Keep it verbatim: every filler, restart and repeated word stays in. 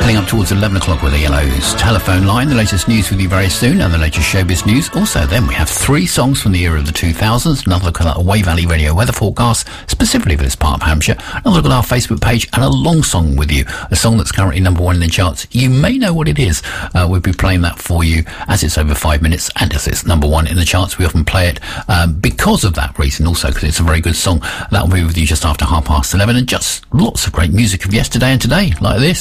Heading up towards eleven o'clock with the Yellows telephone line. The latest news with you very soon, and the latest showbiz news. Also, then we have three songs from the era of the two thousands. Another look at a Wey Valley Radio weather forecast, specifically for this part of Hampshire. Another look at our Facebook page, and a long song with you. A song that's currently number one in the charts. You may know what it is. Uh, we'll be playing that for you as it's over five minutes, and as it's number one in the charts. We often play it um, because of that reason, also because it's a very good song. That'll be with you just after half past eleven, and just lots of great music of yesterday and today, like this.